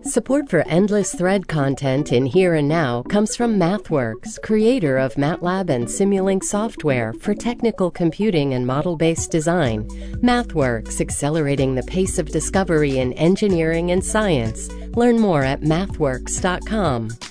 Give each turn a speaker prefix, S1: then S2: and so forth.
S1: Support for endless thread content in Here and Now comes from MathWorks, creator of MATLAB and Simulink software for technical computing and model-based design. MathWorks, accelerating the pace of discovery in engineering and science. Learn more at mathworks.com.